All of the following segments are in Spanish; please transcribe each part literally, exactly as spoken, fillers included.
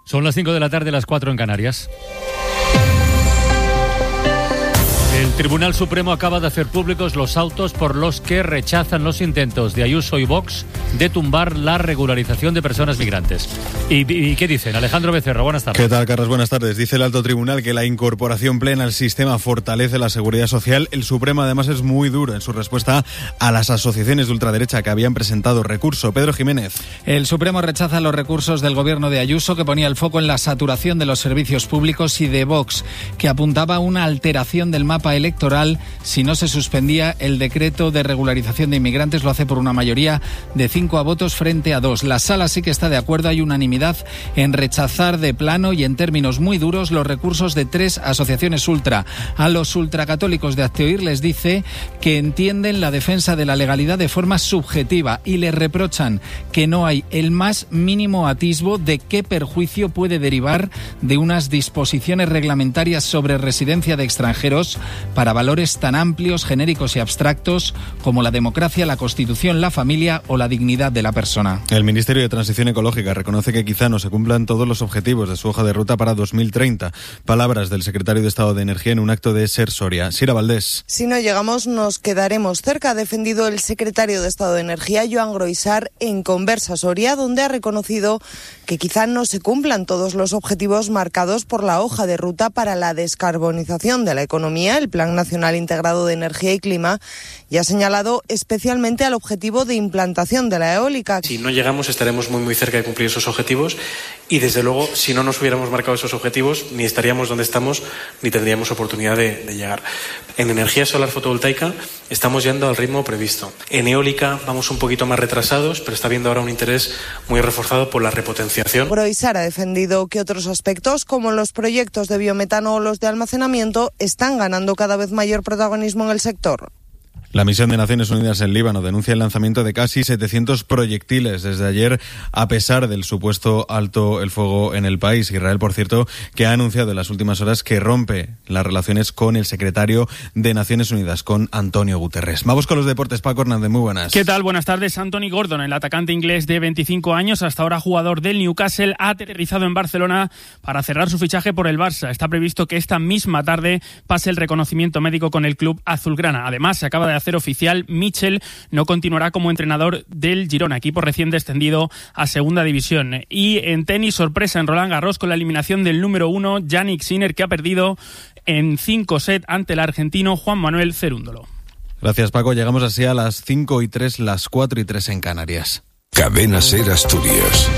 Son las cinco de la tarde, las cuatro en Canarias. El Tribunal Supremo acaba de hacer públicos los autos por los que rechazan los intentos de Ayuso y Vox de tumbar la regularización de personas migrantes. ¿Y, y qué dicen? Alejandro Becerra, buenas tardes. ¿Qué tal, Carlos? Buenas tardes. Dice el alto tribunal que la incorporación plena al sistema fortalece la seguridad social. El Supremo, además, es muy duro en su respuesta a las asociaciones de ultraderecha que habían presentado recurso. Pedro Jiménez. El Supremo rechaza los recursos del gobierno de Ayuso, que ponía el foco en la saturación de los servicios públicos, y de Vox, que apuntaba a una alteración del mapa electoral si no se suspendía el decreto de regularización de inmigrantes. Lo hace por una mayoría de cinco a votos frente a dos. La sala sí que está de acuerdo. Hay unanimidad en rechazar de plano y en términos muy duros los recursos de tres asociaciones ultra. A los ultracatólicos de Hazte les dice que entienden la defensa de la legalidad de forma subjetiva y les reprochan que no hay el más mínimo atisbo de qué perjuicio puede derivar de unas disposiciones reglamentarias sobre residencia de extranjeros para valores tan amplios, genéricos y abstractos como la democracia, la Constitución, la familia o la dignidad de la persona. El Ministerio de Transición Ecológica reconoce que quizá no se cumplan todos los objetivos de su hoja de ruta para dos mil treinta. Palabras del secretario de Estado de Energía en un acto de Ser Soria. Sira Valdés. Si no llegamos, nos quedaremos cerca, ha defendido el secretario de Estado de Energía, Joan Groisar, en Conversa Soria, donde ha reconocido que quizá no se cumplan todos los objetivos marcados por la hoja de ruta para la descarbonización de la economía, el Plan Nacional Integrado de Energía y Clima, y ha señalado especialmente al objetivo de implantación de la eólica. Si no llegamos, estaremos muy muy cerca de cumplir esos objetivos y, desde luego, si no nos hubiéramos marcado esos objetivos, ni estaríamos donde estamos, ni tendríamos oportunidad de, de llegar. En energía solar fotovoltaica estamos yendo al ritmo previsto. En eólica vamos un poquito más retrasados, pero está habiendo ahora un interés muy reforzado por la repotenciación. Groisar ha defendido que otros aspectos, como los proyectos de biometano o los de almacenamiento, están ganando cada vez mayor protagonismo en el sector. La misión de Naciones Unidas en Líbano denuncia el lanzamiento de casi setecientos proyectiles desde ayer, a pesar del supuesto alto el fuego en el país. Israel, por cierto, que ha anunciado en las últimas horas que rompe las relaciones con el secretario de Naciones Unidas, con Antonio Guterres. Vamos con los deportes. Paco Hernández, muy buenas. ¿Qué tal? Buenas tardes. Anthony Gordon, el atacante inglés de veinticinco años, hasta ahora jugador del Newcastle, ha aterrizado en Barcelona para cerrar su fichaje por el Barça. Está previsto que esta misma tarde pase el reconocimiento médico con el club azulgrana. Además, se acaba de hacer oficial, Mitchell no continuará como entrenador del Girona, equipo recién descendido a segunda división. Y en tenis, sorpresa en Roland Garros con la eliminación del número uno, Jannik Sinner, que ha perdido en cinco sets ante el argentino Juan Manuel Cerúndolo. Gracias, Paco. Llegamos así a las cinco y tres, las cuatro y tres en Canarias. Cadena Ser Asturias.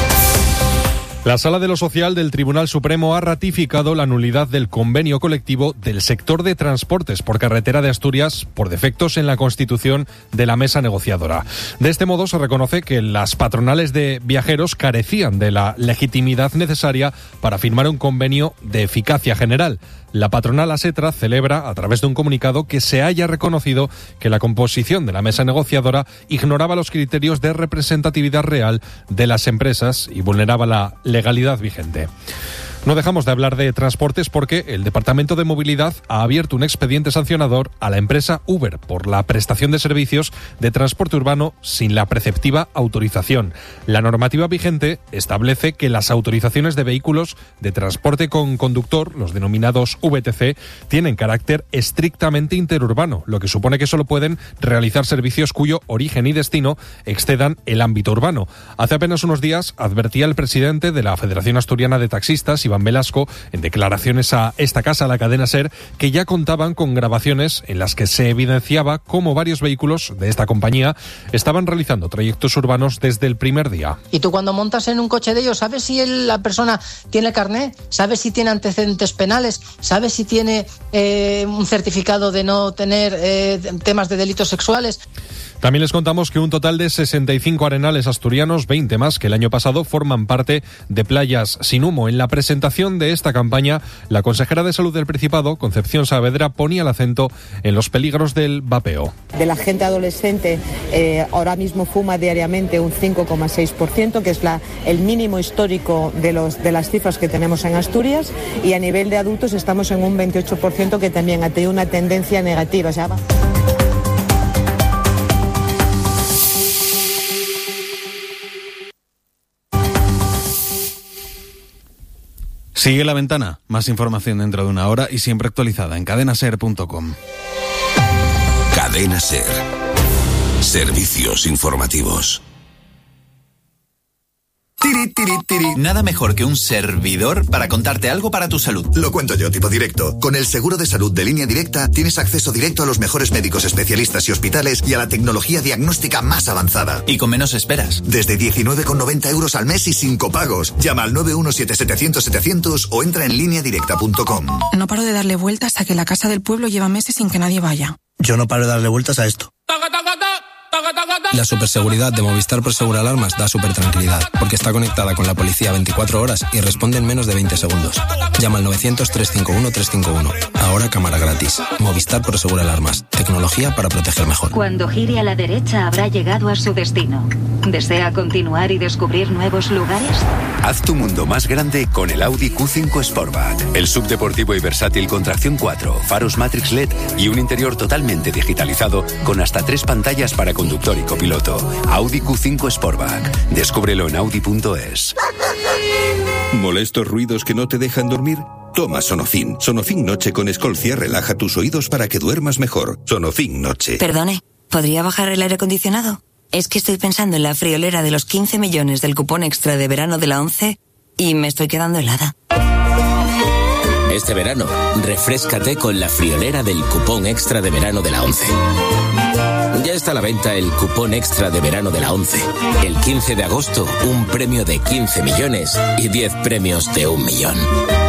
La Sala de lo Social del Tribunal Supremo ha ratificado la nulidad del convenio colectivo del sector de transportes por carretera de Asturias por defectos en la constitución de la mesa negociadora. De este modo se reconoce que las patronales de viajeros carecían de la legitimidad necesaria para firmar un convenio de eficacia general. La patronal ASETRA celebra, a través de un comunicado, que se haya reconocido que la composición de la mesa negociadora ignoraba los criterios de representatividad real de las empresas y vulneraba la legalidad vigente. No dejamos de hablar de transportes porque el Departamento de Movilidad ha abierto un expediente sancionador a la empresa Uber por la prestación de servicios de transporte urbano sin la preceptiva autorización. La normativa vigente establece que las autorizaciones de vehículos de transporte con conductor, los denominados V T C, tienen carácter estrictamente interurbano, lo que supone que solo pueden realizar servicios cuyo origen y destino excedan el ámbito urbano. Hace apenas unos días advertía el presidente de la Federación Asturiana de Taxistas, Iván Velasco, en declaraciones a esta casa, a la cadena SER, que ya contaban con grabaciones en las que se evidenciaba cómo varios vehículos de esta compañía estaban realizando trayectos urbanos desde el primer día. Y tú, cuando montas en un coche de ellos, ¿sabes si el, la persona tiene carné? ¿Sabes si tiene antecedentes penales? ¿Sabes si tiene eh, un certificado de no tener eh, temas de delitos sexuales? También les contamos que un total de sesenta y cinco arenales asturianos, veinte más que el año pasado, forman parte de playas sin humo. En la presentación de esta campaña, la consejera de Salud del Principado, Concepción Saavedra, ponía el acento en los peligros del vapeo. De la gente adolescente, eh, ahora mismo fuma diariamente un cinco coma seis por ciento, que es la, el mínimo histórico de, los, de las cifras que tenemos en Asturias, y a nivel de adultos estamos en un veintiocho por ciento, que también ha tenido una tendencia negativa. O sea, va. Sigue La Ventana. Más información dentro de una hora y siempre actualizada en cadena ser punto com. Cadena Ser. Servicios informativos. Tiri, tiri, tiri. Nada mejor que un servidor para contarte algo para tu salud. Lo cuento yo, tipo directo. Con el seguro de salud de Línea Directa tienes acceso directo a los mejores médicos especialistas y hospitales y a la tecnología diagnóstica más avanzada. Y con menos esperas. Desde diecinueve con noventa euros al mes y sin copagos. Llama al nueve uno siete setecientos setecientos o entra en línea directa punto com. No paro de darle vueltas a que la casa del pueblo lleva meses sin que nadie vaya. Yo no paro de darle vueltas a esto. La superseguridad de Movistar Prosegur Alarmas da súper tranquilidad, porque está conectada con la policía veinticuatro horas y responde en menos de veinte segundos. Llama al novecientos, trescientos cincuenta y uno, trescientos cincuenta y uno. Ahora cámara gratis. Movistar Prosegur Alarmas. Tecnología para proteger mejor. Cuando gire a la derecha habrá llegado a su destino. ¿Desea continuar y descubrir nuevos lugares? Haz tu mundo más grande con el Audi Q cinco Sportback. El subdeportivo y versátil con tracción cuatro, faros Matrix L E D y un interior totalmente digitalizado con hasta tres pantallas para conductor y copiloto. Audi Q cinco Sportback. Descúbrelo en audi punto es. ¿Molestos ruidos que no te dejan dormir? Toma Sonofin. Sonofin Noche con Escolcia relaja tus oídos para que duermas mejor. Sonofin Noche. Perdone, ¿podría bajar el aire acondicionado? Es que estoy pensando en la friolera de los quince millones del cupón extra de verano de la ONCE y me estoy quedando helada. Este verano, refréscate con la friolera del cupón extra de verano de la ONCE. Ya está a la venta el cupón extra de verano de la ONCE. El quince de agosto, un premio de quince millones y diez premios de un millón.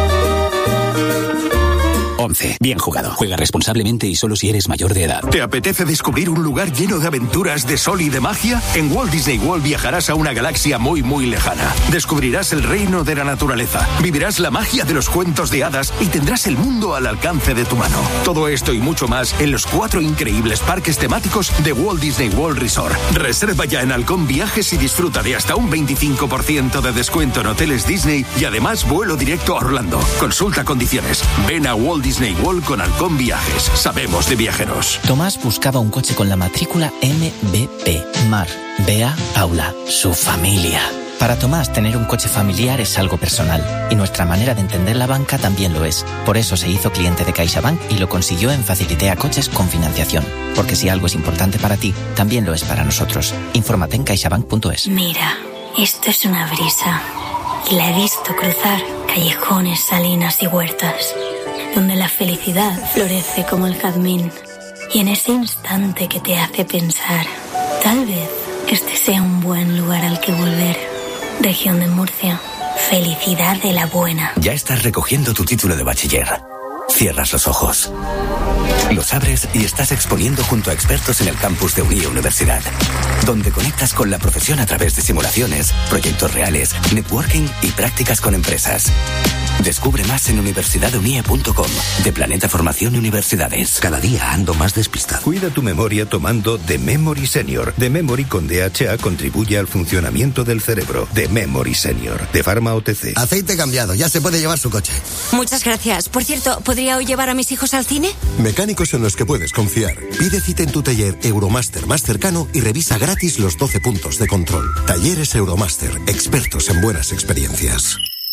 ONCE. Bien jugado. Juega responsablemente y solo si eres mayor de edad. ¿Te apetece descubrir un lugar lleno de aventuras, de sol y de magia? En Walt Disney World viajarás a una galaxia muy, muy lejana. Descubrirás el reino de la naturaleza, vivirás la magia de los cuentos de hadas y tendrás el mundo al alcance de tu mano. Todo esto y mucho más en los cuatro increíbles parques temáticos de Walt Disney World Resort. Reserva ya en Halcón Viajes y disfruta de hasta un veinticinco por ciento de descuento en hoteles Disney y además vuelo directo a Orlando. Consulta condiciones. Ven a Walt Disney World con Halcón Viajes. Sabemos de viajeros. Tomás buscaba un coche con la matrícula M B P. Mar, Bea, Paula, su familia. Para Tomás, tener un coche familiar es algo personal, y nuestra manera de entender la banca también lo es. Por eso se hizo cliente de CaixaBank y lo consiguió en Facilitea Coches con financiación. Porque si algo es importante para ti, también lo es para nosotros. Infórmate en caixabank punto es. Mira, esto es una brisa. Y la he visto cruzar callejones, salinas y huertas, donde la felicidad florece como el jazmín. Y en ese instante que te hace pensar, tal vez este sea un buen lugar al que volver. Región de Murcia. Felicidad de la buena. Ya estás recogiendo tu título de bachiller. Cierras los ojos. Los abres y estás exponiendo junto a expertos en el campus de Unie Universidad, donde conectas con la profesión a través de simulaciones, proyectos reales, networking y prácticas con empresas. Descubre más en universidad unie punto com, de Planeta Formación y Universidades. Cada día ando más despistado. Cuida tu memoria tomando The Memory Senior. The Memory con D H A contribuye al funcionamiento del cerebro. The Memory Senior, de Pharma O T C. Aceite cambiado, ya se puede llevar su coche. Muchas gracias. Por cierto, ¿podría hoy llevar a mis hijos al cine? Mecánicos en los que puedes confiar. Pide cita en tu taller Euromaster más cercano y revisa gratis los doce puntos de control. Talleres Euromaster, expertos en buenas experiencias.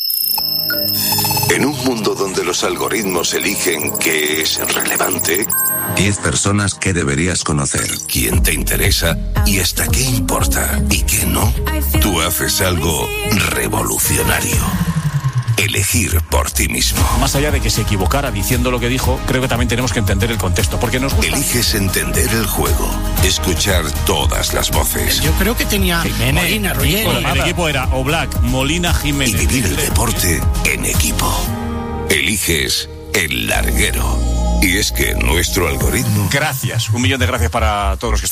En un mundo donde los algoritmos eligen qué es relevante, diez personas que deberías conocer. quién te interesa y hasta qué importa y qué no, tú haces algo revolucionario. Elegir por ti mismo. Más allá de que se equivocara diciendo lo que dijo, creo que también tenemos que entender el contexto, porque nos gusta. Eliges entender el juego, escuchar todas las voces. Yo creo que tenía Jiménez, Molina, Ruggeri. El equipo era Oblak, Molina, Jiménez. Y vivir el deporte en equipo. Eliges el larguero. Y es que nuestro algoritmo... Gracias, un millón de gracias para todos los que